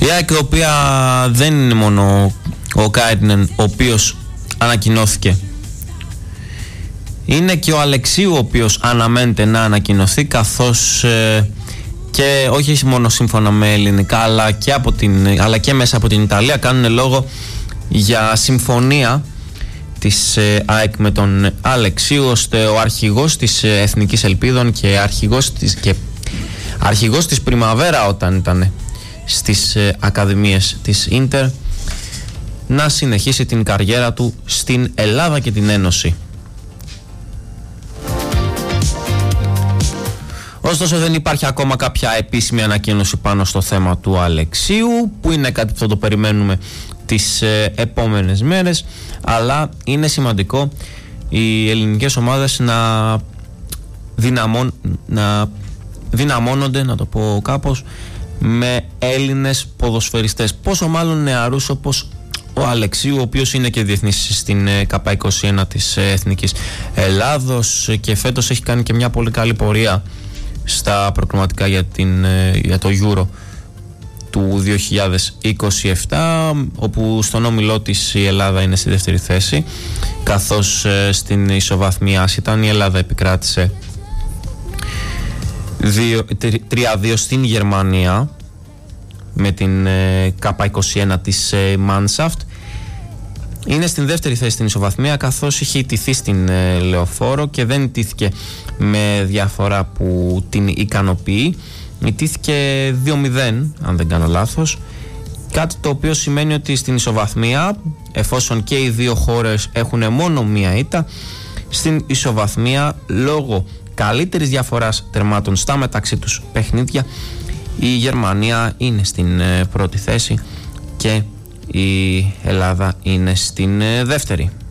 Η ΑΕΚ, η οποία δεν είναι μόνο ο Κάιρνεν ο οποίος ανακοινώθηκε, είναι και ο Αλεξίου ο οποίος αναμένεται να ανακοινωθεί, καθώς και όχι μόνο σύμφωνα με ελληνικά αλλά και μέσα από την Ιταλία κάνουν λόγο για συμφωνία της ΑΕΚ με τον Αλεξίου, ώστε ο αρχηγός της Εθνικής Ελπίδων και αρχηγός της Πριμαβέρα όταν ήταν στις ακαδημίες της Ίντερ να συνεχίσει την καριέρα του στην Ελλάδα και την Ένωση. Ωστόσο δεν υπάρχει ακόμα κάποια επίσημη ανακοίνωση πάνω στο θέμα του Αλεξίου, που είναι κάτι που θα το περιμένουμε τις επόμενες μέρες, αλλά είναι σημαντικό οι ελληνικές ομάδες να δυναμώνονται, να το πω κάπως, με Έλληνες ποδοσφαιριστές, πόσο μάλλον νεαρούς όπως ο Αλεξίου, ο οποίος είναι και διεθνής στην K21 της Εθνικής Ελλάδος και φέτος έχει κάνει και μια πολύ καλή πορεία στα προκριματικά για το Euro του 2027, όπου στον όμιλό της η Ελλάδα είναι στη δεύτερη θέση, καθώς στην ισοβαθμία ήταν η Ελλάδα επικράτησε 3-2 στην Γερμανία με την K21 της Mannschaft. Είναι στην δεύτερη θέση στην ισοβαθμία, καθώς είχε ιτηθεί στην Λεωφόρο και δεν ιτήθηκε με διαφορά που την ικανοποιεί. Ιτήθηκε 2-0 αν δεν κάνω λάθος, κάτι το οποίο σημαίνει ότι στην ισοβαθμία, εφόσον και οι δύο χώρες έχουν μόνο μία ήττα, στην ισοβαθμία λόγω καλύτερης διαφοράς τερμάτων στα μεταξύ τους παιχνίδια η Γερμανία είναι στην πρώτη θέση και η Ελλάδα είναι στην δεύτερη.